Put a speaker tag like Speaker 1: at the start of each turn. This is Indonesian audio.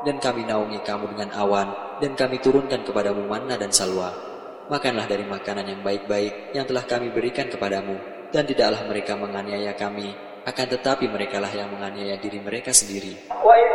Speaker 1: dan kami naungi kamu dengan awan, dan kami turunkan kepadamu manna dan salwa. Makanlah dari makanan yang baik-baik yang telah kami berikan kepadamu, dan tidaklah mereka menganiaya kami, akan tetapi merekalah yang menganiaya diri mereka sendiri.